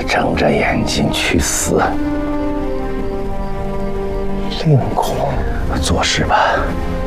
睁着眼睛去死。 令孔， 做事吧。